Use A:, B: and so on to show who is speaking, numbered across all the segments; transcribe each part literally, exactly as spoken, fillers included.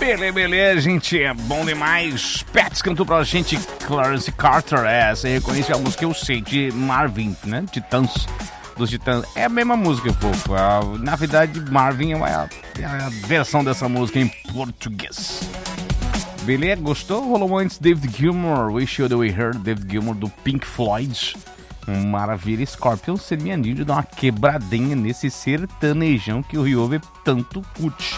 A: Beleza, beleza, gente, é bom demais. Pets cantou pra gente Clarence Carter, é, você reconhece a música, eu sei, de Marvin, né, Titãs, dos Titãs, é a mesma música, fofo, na verdade Marvin é a, é a versão dessa música em português. Beleza, gostou? Rolou antes David Gilmour, Wish You The We Heard, David Gilmour do Pink Floyd, maravilha. Scorpions, semi-anilho, dá uma quebradinha nesse sertanejão que o Rio tanto curte.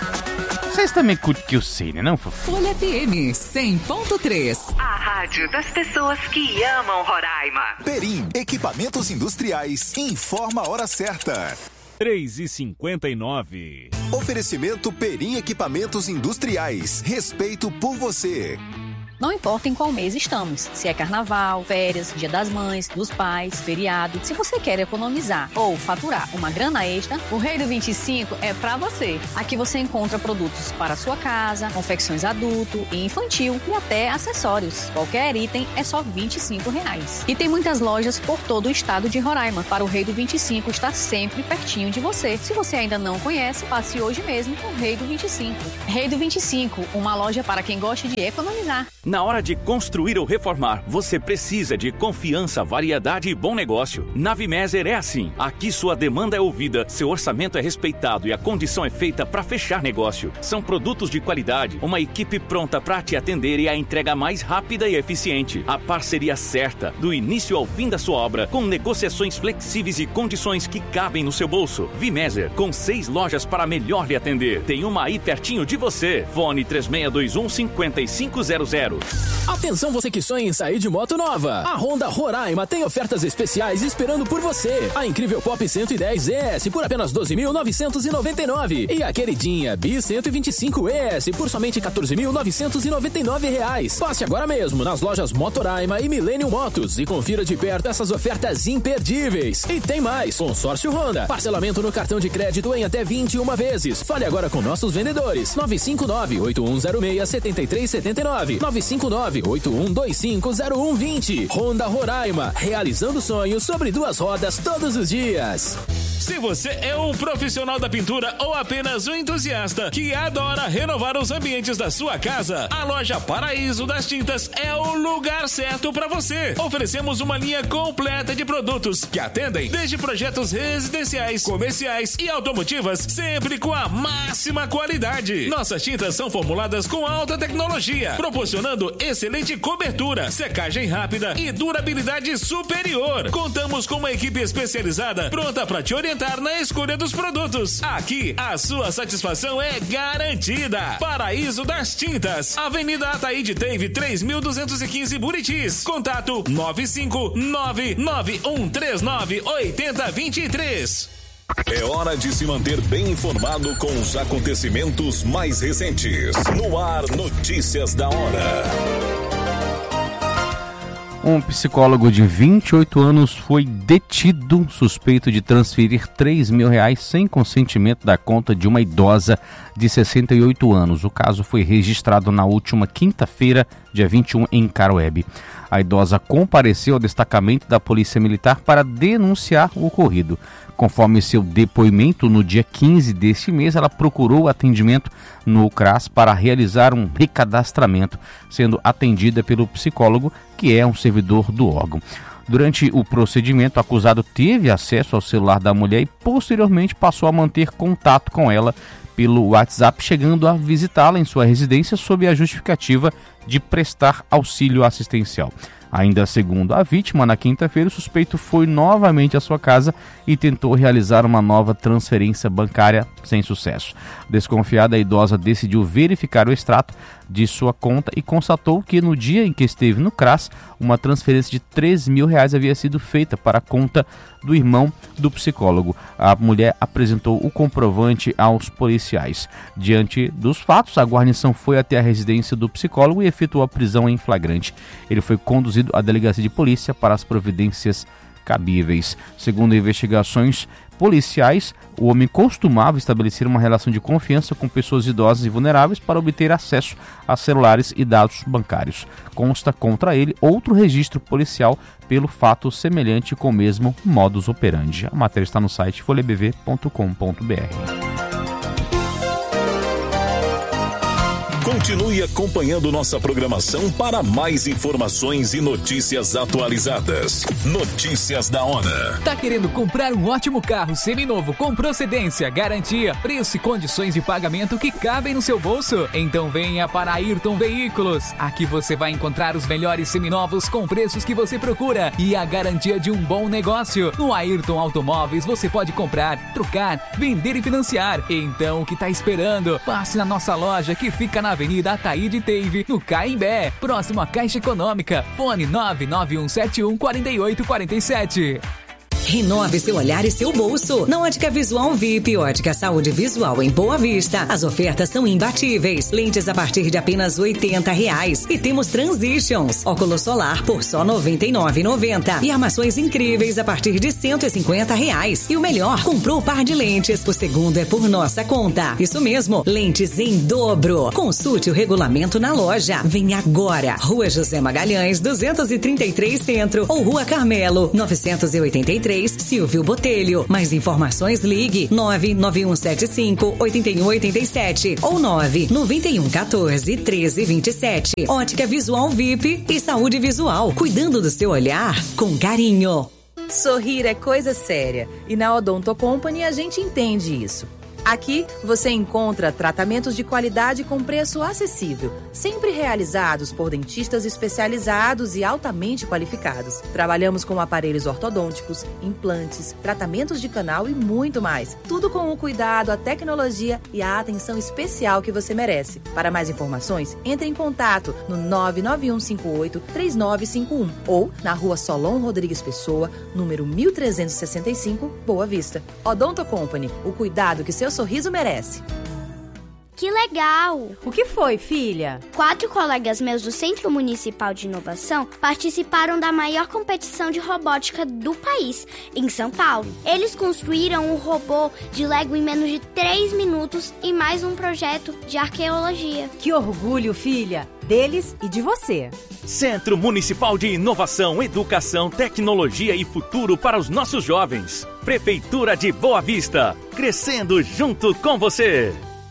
A: Vocês também curtem que eu sei, né, não, fofo?
B: Folha F M cem ponto três.
C: A rádio das pessoas que amam Roraima.
D: Perim, equipamentos industriais, informa a hora certa.
E: três e cinquenta e nove.
D: Oferecimento Perim Equipamentos Industriais. Respeito por você.
F: Não importa em qual mês estamos, se é carnaval, férias, dia das mães, dos pais, feriado, se você quer economizar ou faturar uma grana extra, o Rei do vinte e cinco é pra você. Aqui você encontra produtos para a sua casa, confecções adulto e infantil e até acessórios. Qualquer item é só vinte e cinco reais. E tem muitas lojas por todo o estado de Roraima, para o Rei do vinte e cinco estar sempre pertinho de você. Se você ainda não conhece, passe hoje mesmo no Rei do vinte e cinco. Rei do vinte e cinco, uma loja para quem gosta de economizar.
E: Na hora de construir ou reformar, você precisa de confiança, variedade e bom negócio. Na Vimeser é assim. Aqui sua demanda é ouvida, seu orçamento é respeitado e a condição é feita para fechar negócio. São produtos de qualidade, uma equipe pronta para te atender e a entrega mais rápida e eficiente. A parceria certa, do início ao fim da sua obra, com negociações flexíveis e condições que cabem no seu bolso. Vimeser, com seis lojas para melhor lhe atender. Tem uma aí pertinho de você. Fone três seis dois um, cinco cinco zero zero.
G: Atenção você que sonha em sair de moto nova. A Honda Roraima tem ofertas especiais esperando por você. A incrível Pop cento e dez E S por apenas doze mil novecentos e noventa e nove e a queridinha Bi cento e vinte e cinco E S por somente quatorze mil novecentos e noventa e nove reais. Passe agora mesmo nas lojas Motoraima e Millennium Motos e confira de perto essas ofertas imperdíveis. E tem mais, consórcio Honda, parcelamento no cartão de crédito em até vinte e uma vezes. Fale agora com nossos vendedores. nove cinco nove, oito um zero seis, sete três sete nove, nove cinco nove, oito um dois cinco, zero um dois zero. Honda Roraima, realizando sonhos sobre duas rodas todos os dias.
H: Se você é um profissional da pintura ou apenas um entusiasta que adora renovar os ambientes da sua casa, a loja Paraíso das Tintas é o lugar certo para você. Oferecemos uma linha completa de produtos que atendem desde projetos residenciais, comerciais e automotivas, sempre com a máxima qualidade. Nossas tintas são formuladas com alta tecnologia, proporcionando excelente cobertura, secagem rápida e durabilidade superior. Contamos com uma equipe especializada pronta para te orientar na escolha dos produtos. Aqui, a sua satisfação é garantida. Paraíso das Tintas, Avenida Ataíde Teve, três mil duzentos e quinze, Buritis. Contato nove cinco nove nove um três nove oito zero dois três.
D: É hora de se manter bem informado com os acontecimentos mais recentes. No ar, notícias da hora.
A: Um psicólogo de vinte e oito anos foi detido suspeito de transferir três mil reais sem consentimento da conta de uma idosa de sessenta e oito anos. O caso foi registrado na última quinta-feira, dia vinte e um, em Caroebe. A idosa compareceu ao destacamento da Polícia Militar para denunciar o ocorrido. Conforme seu depoimento, no dia quinze deste mês, ela procurou atendimento no CRAS para realizar um recadastramento, sendo atendida pelo psicólogo, que é um servidor do órgão. Durante o procedimento, o acusado teve acesso ao celular da mulher e posteriormente passou a manter contato com ela pelo WhatsApp, chegando a visitá-la em sua residência sob a justificativa de prestar auxílio assistencial. Ainda segundo a vítima, na quinta-feira o suspeito foi novamente à sua casa e tentou realizar uma nova transferência bancária sem sucesso. Desconfiada, a idosa decidiu verificar o extrato de sua conta e constatou que no dia em que esteve no CRAS, uma transferência de três mil reais havia sido feita para a conta do irmão do psicólogo. A mulher apresentou o comprovante aos policiais. Diante dos fatos, a guarnição foi até a residência do psicólogo e efetuou a prisão em flagrante. Ele foi conduzido à delegacia de polícia para as providências cabíveis. Segundo investigações policiais, o homem costumava estabelecer uma relação de confiança com pessoas idosas e vulneráveis para obter acesso a celulares e dados bancários. Consta contra ele outro registro policial pelo fato semelhante com o mesmo modus operandi. A matéria está no site folha b v ponto com ponto b r.
D: Continue acompanhando nossa programação para mais informações e notícias atualizadas. Notícias da hora.
I: Tá querendo comprar um ótimo carro seminovo com procedência, garantia, preço e condições de pagamento que cabem no seu bolso? Então venha para Ayrton Veículos. Aqui você vai encontrar os melhores seminovos com preços que você procura e a garantia de um bom negócio. No Ayrton Automóveis você pode comprar, trocar, vender e financiar. Então o que tá esperando? Passe na nossa loja que fica na Avenida Ataíde Teive, no Caimbé, próximo à Caixa Econômica. Fone nove nove um sete um quatro oito quatro sete.
J: Renove seu olhar e seu bolso. Na Ótica Visual V I P, Ótica Saúde Visual em Boa Vista. As ofertas são imbatíveis. Lentes a partir de apenas oitenta reais. E temos Transitions. Óculos solar por só noventa e nove reais e noventa centavos. E armações incríveis a partir de cento e cinquenta reais. E o melhor, comprou o par de lentes. O segundo é por nossa conta. Isso mesmo, lentes em dobro. Consulte o regulamento na loja. Vem agora. Rua José Magalhães, duzentos e trinta e três Centro. Ou Rua Carmelo, novecentos e oitenta e três, Silvio Botelho. Mais informações, ligue nove nove um sete cinco oito um oito sete ou nove nove um um quatro treze vinte e sete. Ótica Visual V I P e Saúde Visual, cuidando do seu olhar com carinho.
K: Sorrir é coisa séria e na Odonto Company a gente entende isso. Aqui você encontra tratamentos de qualidade com preço acessível, sempre realizados por dentistas especializados e altamente qualificados. Trabalhamos com aparelhos ortodônticos, implantes, tratamentos de canal e muito mais. Tudo com o cuidado, a tecnologia e a atenção especial que você merece. Para mais informações, entre em contato no nove nove um cinco oito três nove cinco um ou na Rua Solon Rodrigues Pessoa, número mil trezentos e sessenta e cinco, Boa Vista. Odonto Company, o cuidado que seus sorriso merece.
L: Que legal!
M: O que foi, filha?
L: Quatro colegas meus do Centro Municipal de Inovação participaram da maior competição de robótica do país, em São Paulo. Eles construíram um robô de Lego em menos de três minutos e mais um projeto de arqueologia.
M: Que orgulho, filha! Deles e de você.
E: Centro Municipal de Inovação, Educação, Tecnologia e Futuro para os nossos jovens. Prefeitura de Boa Vista, crescendo junto com você.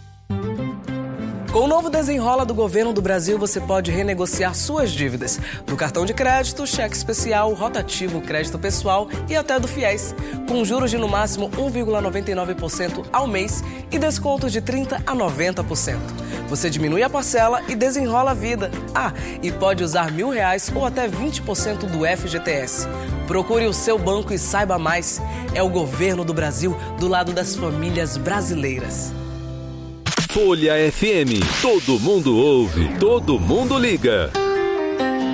N: Com o novo Desenrola do Governo do Brasil, você pode renegociar suas dívidas do cartão de crédito, cheque especial, rotativo, crédito pessoal e até do FIES, com juros de no máximo um vírgula noventa e nove por cento ao mês e descontos de trinta por cento a noventa por cento. Você diminui a parcela e desenrola a vida. Ah, e pode usar mil reais ou até vinte por cento do F G T S. Procure o seu banco e saiba mais. É o Governo do Brasil do lado das famílias brasileiras.
O: Folha F M. Todo mundo ouve, todo mundo liga.